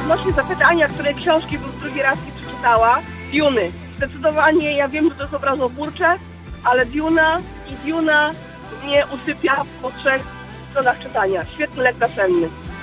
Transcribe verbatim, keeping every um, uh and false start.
odnośnie zapytania, której książki bym drugi raz nie przeczytała, Duny. Zdecydowanie, ja wiem, że to jest obrazoburcze, ale Duna i Duna mnie usypia po trzech stronach czytania. Świetny lek nasenny.